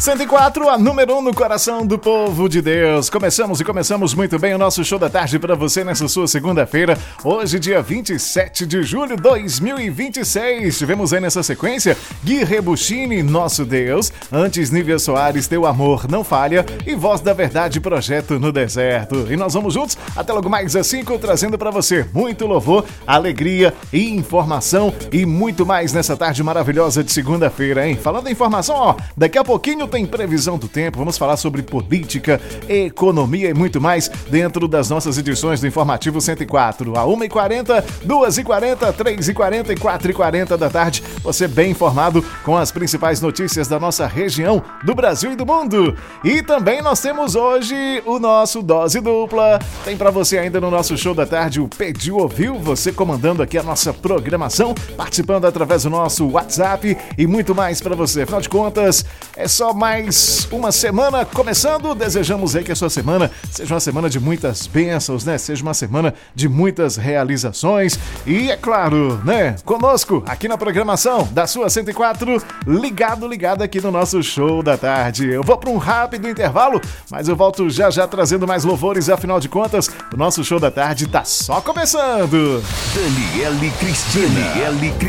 104, a número 1 no coração do povo de Deus. Começamos muito bem o nosso show da tarde para você nessa sua segunda-feira. Hoje, dia 27 de julho de 2026. Tivemos aí nessa sequência Gui Rebuchini, Nosso Deus. Antes, Nívia Soares, Teu Amor Não Falha. E Voz da Verdade, Projeto no Deserto. E nós vamos juntos até logo mais às 5, trazendo para você muito louvor, alegria e informação e muito mais nessa tarde maravilhosa de segunda-feira, hein? Falando em informação, ó, daqui a pouquinho tem previsão do tempo, vamos falar sobre política, economia e muito mais dentro das nossas edições do Informativo 104. A 1h40, 2h40, 3h40 e 4h40 da tarde. Você bem informado com as principais notícias da nossa região, do Brasil e do mundo. E também nós temos hoje o nosso Dose Dupla. Tem pra você ainda no nosso show da tarde o Pediu Ouviu, você comandando aqui a nossa programação, participando através do nosso WhatsApp e muito mais pra você. Afinal de contas, é só mais uma semana começando. Desejamos aí que a sua semana seja uma semana de muitas bênçãos, né? Seja uma semana de muitas realizações. E é claro, né? Conosco aqui na programação da sua 104, ligado aqui no nosso show da tarde. Eu vou para um rápido intervalo, mas eu volto já trazendo mais louvores. Afinal de contas, o nosso show da tarde tá só começando. Daniele Cristina.